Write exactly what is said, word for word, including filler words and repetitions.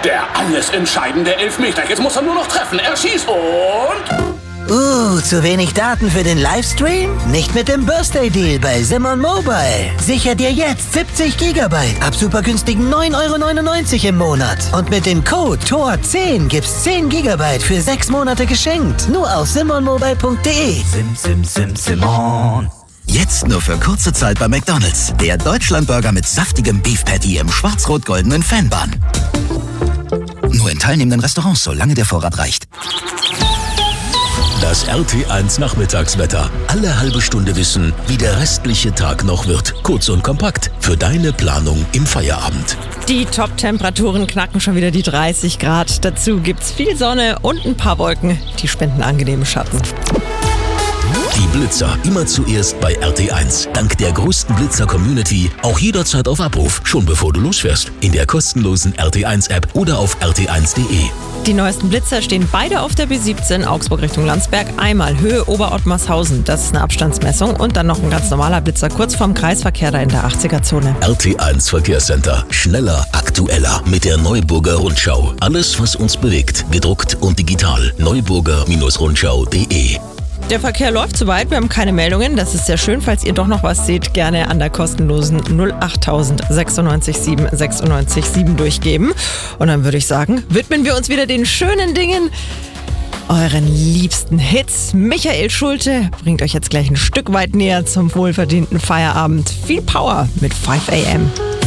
Der alles entscheidende Elfmeter. Jetzt muss er nur noch treffen. Er schießt und... Uh, zu wenig Daten für den Livestream? Nicht mit dem Birthday Deal bei Simon Mobile. Sicher dir jetzt siebzig Gigabyte ab super günstigen neun Euro neunundneunzig im Monat. Und mit dem Code T O R zehn gibt's zehn Gigabyte für sechs Monate geschenkt. Nur auf simon mobile punkt de. Sim, sim, sim, Simon. Jetzt nur für kurze Zeit bei McDonald's. Der Deutschlandburger mit saftigem Beef Patty im schwarz-rot-goldenen Fanbun. Nur in teilnehmenden Restaurants, solange der Vorrat reicht. Das R T eins Nachmittagswetter. Alle halbe Stunde wissen, wie der restliche Tag noch wird. Kurz und kompakt für deine Planung im Feierabend. Die Top-Temperaturen knacken schon wieder die dreißig Grad. Dazu gibt's viel Sonne und ein paar Wolken. Die spenden angenehme Schatten. Die Blitzer immer zuerst bei R T eins. Dank der größten Blitzer-Community auch jederzeit auf Abruf, schon bevor du losfährst. In der kostenlosen R T eins App oder auf r t eins punkt de. Die neuesten Blitzer stehen beide auf der B siebzehn Augsburg Richtung Landsberg. Einmal Höhe Oberottmarshausen, das ist eine Abstandsmessung. Und dann noch ein ganz normaler Blitzer kurz vorm Kreisverkehr da in der achtziger-Zone. R T eins Verkehrscenter. Schneller, aktueller mit der Neuburger Rundschau. Alles, was uns bewegt, gedruckt und digital. neuburger Rundschau punkt de. Der Verkehr läuft soweit, wir haben keine Meldungen. Das ist sehr schön. Falls ihr doch noch was seht, gerne an der kostenlosen null achttausend sechsundneunzig sieben sechsundneunzig sieben durchgeben. Und dann würde ich sagen, widmen wir uns wieder den schönen Dingen, euren liebsten Hits. Michael Schulte bringt euch jetzt gleich ein Stück weit näher zum wohlverdienten Feierabend. Viel Power mit five a m.